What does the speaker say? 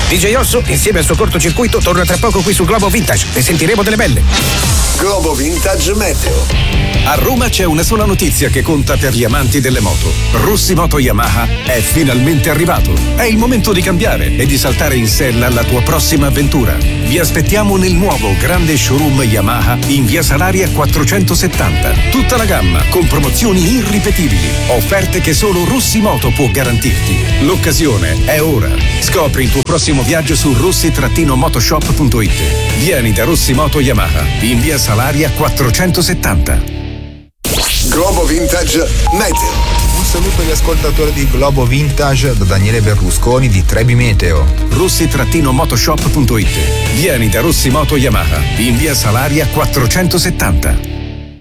DJ Osso, insieme al suo cortocircuito, torna tra poco qui su Globo Vintage. Ne sentiremo delle belle. Globo Vintage Meteo. A Roma c'è una sola notizia che conta per gli amanti delle moto. Russi Moto Yamaha è finalmente arrivato. È il momento di cambiare e di saltare in sella alla tua prossima avventura. Vi aspettiamo nel nuovo grande showroom Yamaha in via Salaria 470. Tutta la gamma con promozioni irripetibili. Offerte che solo Russi Moto può garantirti. L'occasione è ora. Scopri il tuo prossimo viaggio su russi-motoshop.it. Vieni da Russi Moto Yamaha in via Salaria 470. Globo Vintage Meteo. Un saluto agli ascoltatori di Globo Vintage da Daniele Berlusconi di Trebi Meteo. Russi-motoshop.it. Vieni da Russi Moto Yamaha in via Salaria 470.